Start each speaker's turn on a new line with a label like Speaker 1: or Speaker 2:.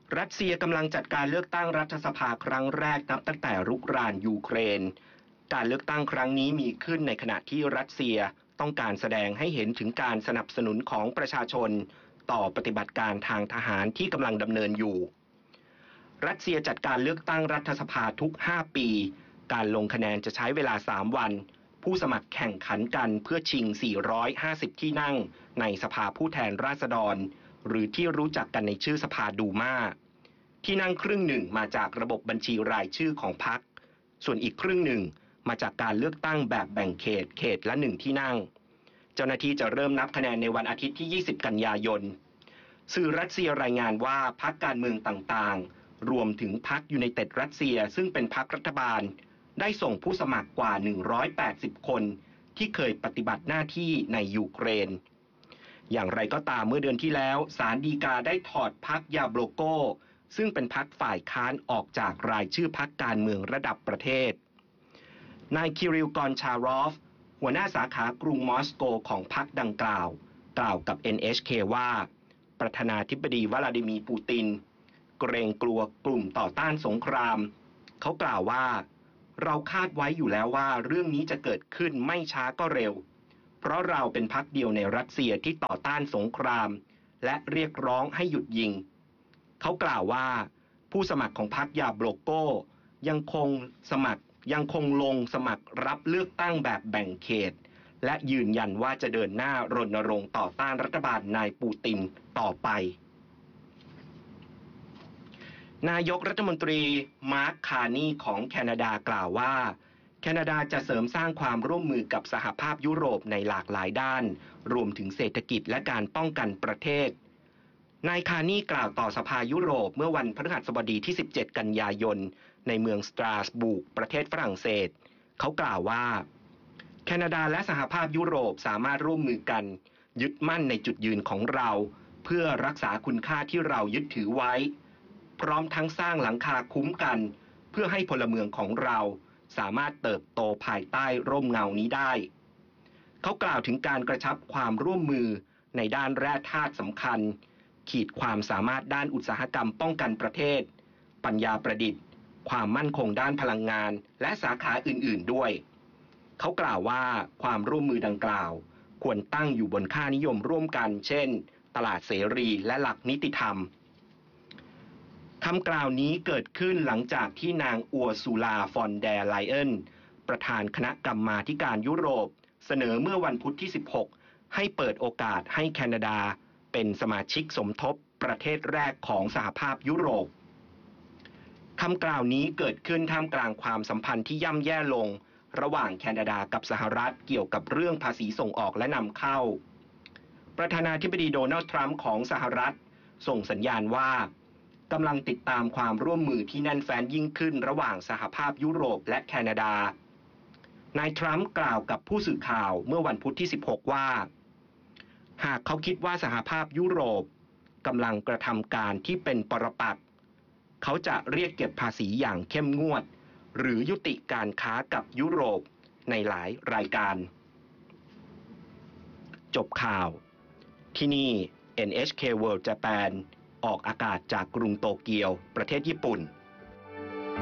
Speaker 1: รัสเซียกำลังจัดการเลือกตั้งรัฐสภาครั้งแรกนับตั้งแต่รุกรานยูเครนการเลือกตั้งครั้งนี้มีขึ้นในขณะที่รัสเซียต้องการแสดงให้เห็นถึงการสนับสนุนของประชาชนต่อปฏิบัติการทางทหารที่กำลังดำเนินอยู่รัสเซียจัดการเลือกตั้งรัฐสภาทุก5 ปีการลงคะแนนจะใช้เวลา3 วันผู้สมัครแข่งขันกันเพื่อชิง450ที่นั่งในสภาผู้แทนราษฎรหรือที่รู้จักกันในชื่อสภาดูมาที่นั่งครึ่งหนึ่งมาจากระบบบัญชีรายชื่อของพรรคส่วนอีกครึ่งหนึ่งมาจากการเลือกตั้งแบบแบ่งเขตละ1ที่นั่งเจ้าหน้าที่จะเริ่มนับคะแนนในวันอาทิตย์ที่20 กันยายนสื่อรัสเซียรายงานว่าพรรคการเมืองต่างๆรวมถึงพรรคยูไนเต็ดรัสเซียซึ่งเป็นพรรครัฐบาลได้ส่งผู้สมัครกว่า180คนที่เคยปฏิบัติหน้าที่ในยูเครนอย่างไรก็ตามเมื่อเดือนที่แล้วศาลฎีกาได้ถอดพรรคยาโบโกซึ่งเป็นพรรคฝ่ายค้านออกจากรายชื่อพรรคการเมืองระดับประเทศนายคิริล กอนชารอฟหัวหน้าสาขากรุงมอสโกของพรรคดังกล่าวกับ NHK ว่าประธานาธิบดีวลาดิมีร์ปูตินเกรงกลัวกลุ่มต่อต้านสงครามเขากล่าวว่าเราคาดไว้อยู่แล้วว่าเรื่องนี้จะเกิดขึ้นไม่ช้าก็เร็วเพราะเราเป็นพรรคเดียวในรัสเซียที่ต่อต้านสงครามและเรียกร้องให้หยุดยิงเขากล่าวว่าผู้สมัครของพรรคยาโบโกยังคงลงสมัครรับเลือกตั้งแบบแบ่งเขตและยืนยันว่าจะเดินหน้ารณรงค์ต่อต้านรัฐบาลนายปูตินต่อไปนายกรัฐมนตรีมาร์ค คาร์นีของแคนาดากล่าวว่าแคนาดาจะเสริมสร้างความร่วมมือกับสหภาพยุโรปในหลากหลายด้านรวมถึงเศรษฐกิจและการป้องกันประเทศนายคาร์นีกล่าวต่อสภายุโรปเมื่อวันพฤหัสบดีที่17 กันยายนในเมืองสตราสบูร์กประเทศฝรั่งเศสเขากล่าวว่าแคนาดาและสหภาพยุโรปสามารถร่วมมือกันยึดมั่นในจุดยืนของเราเพื่อรักษาคุณค่าที่เรายึดถือไว้พร้อมทั้งสร้างหลังคาคุ้มกันเพื่อให้พลเมืองของเราสามารถเติบโตภายใต้ร่มเงานี้ได้เขากล่าวถึงการกระชับความร่วมมือในด้านแร่ธาตุสำคัญขีดความสามารถด้านอุตสาหกรรมป้องกันประเทศปัญญาประดิษฐ์ความมั่นคงด้านพลังงานและสาขาอื่นๆด้วยเขากล่าวว่าความร่วมมือดังกล่าวควรตั้งอยู่บนค่านิยมร่วมกันเช่นตลาดเสรีและหลักนิติธรรมคำกล่าวนี้เกิดขึ้นหลังจากที่นางอัวซูลา ฟอนเดอร์ไลเอนประธานคณะกรรมาธิการยุโรปเสนอเมื่อวันพุธที่16ให้เปิดโอกาสให้แคนาดาเป็นสมาชิกสมทบประเทศแรกของสหภาพยุโรปคำกล่าวนี้เกิดขึ้นท่ามกลางความสัมพันธ์ที่ย่ำแย่ลงระหว่างแคนาดากับสหรัฐเกี่ยวกับเรื่องภาษีส่งออกและนำเข้าประธานาธิบดีโดนัลด์ทรัมป์ของสหรัฐส่งสัญญาณว่ากำลังติดตามความร่วมมือที่แน่นแฟ้นยิ่งขึ้นระหว่างสหภาพยุโรปและแคนาดานายทรัมป์กล่าวกับผู้สื่อข่าวเมื่อวันพุธที่16ว่าหากเขาคิดว่าสหภาพยุโรปกำลังกระทำการที่เป็นปรปักษ์เขาจะเรียกเก็บภาษีอย่างเข้มงวดหรือยุติการค้ากับยุโรปในหลายรายการจบข่าวที่นี่ NHK World Japan ออกอากาศจากกรุงโตเกียวประเทศญี่ปุ่น